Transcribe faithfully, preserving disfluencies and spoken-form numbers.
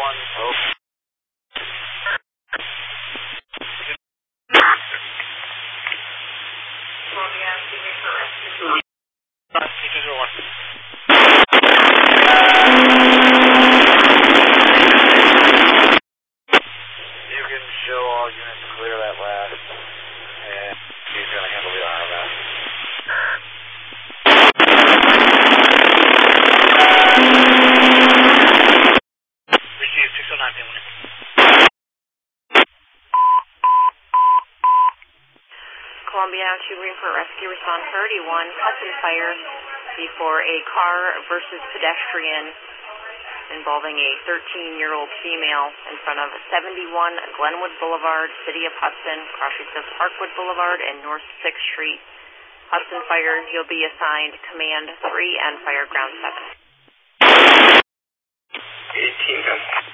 one. Oh. You can show all units to clear that last, and he's going to handle the R M S. Receive six oh nine, Columbia two Green for rescue, respond thirty-one, Hudson Fire before a car versus pedestrian involving a thirteen-year-old female in front of seventy-one Glenwood Boulevard, City of Hudson, crossings of Parkwood Boulevard and North sixth Street. Hudson Fire, you'll be assigned Command three and Fire Ground seven. eighteen.